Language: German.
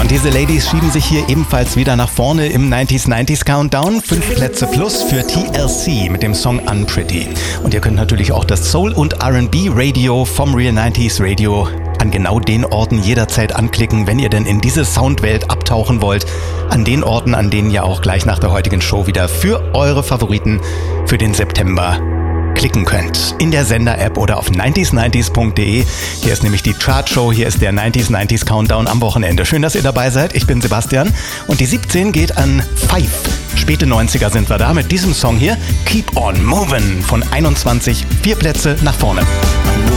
und diese Ladies schieben sich hier ebenfalls wieder nach vorne im 90s Countdown. 5 Plätze plus für TLC mit dem Song Unpretty. Und ihr könnt natürlich auch das Soul- und R&B-Radio vom Real 90s Radio an genau den Orten jederzeit anklicken, wenn ihr denn in diese Soundwelt abtauchen wollt. An den Orten, an denen ihr auch gleich nach der heutigen Show wieder für eure Favoriten für den September klicken könnt. In der Sender-App oder auf 90s90s.de. Hier ist nämlich die Chartshow, hier ist der 90s Countdown am Wochenende. Schön, dass ihr dabei seid. Ich bin Sebastian und die 17 geht an Five. Späte 90er sind wir da mit diesem Song hier. Keep on Movin' von 21, 4 Plätze nach vorne.